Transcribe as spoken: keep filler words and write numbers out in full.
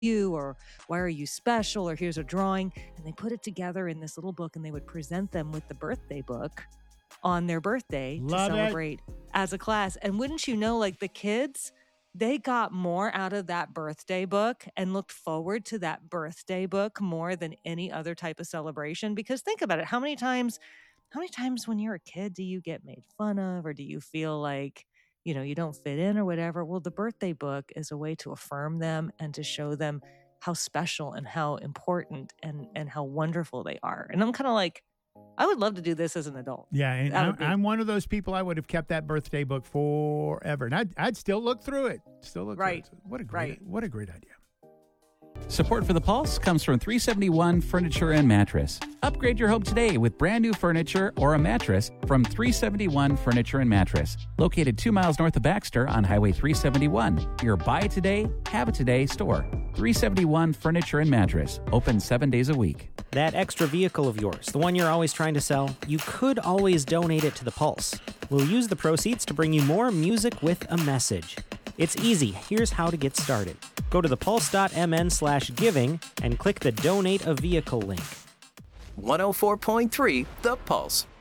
you, or why are you special, or here's a drawing. And they put it together in this little book and they would present them with the birthday book on their birthday to Love it. celebrate as a class. And wouldn't you know, like the kids, they got more out of that birthday book and looked forward to that birthday book more than any other type of celebration. Because think about it, how many times, how many times when you're a kid do you get made fun of, or do you feel like, you know, you don't fit in or whatever? Well, the birthday book is a way to affirm them and to show them how special and how important and and how wonderful they are. And I'm kind of like, I would love to do this as an adult. Yeah, and That I'm, would be- I'm one of those people. I would have kept that birthday book forever, and I'd, I'd still look through it. Still look Right. through it. What a great, Right. what a great idea. Support for The Pulse comes from three seventy-one Furniture and Mattress. Upgrade your home today with brand new furniture or a mattress from three seventy-one Furniture and Mattress. Located two miles north of Baxter on Highway three seventy-one. Your buy it today, have it today store. three seventy-one Furniture and Mattress. Open seven days a week. That extra vehicle of yours, the one you're always trying to sell, you could always donate it to The Pulse. We'll use the proceeds to bring you more music with a message. It's easy. Here's how to get started. Go to thepulse.mn slash giving and click the Donate a Vehicle link. one oh four point three The Pulse.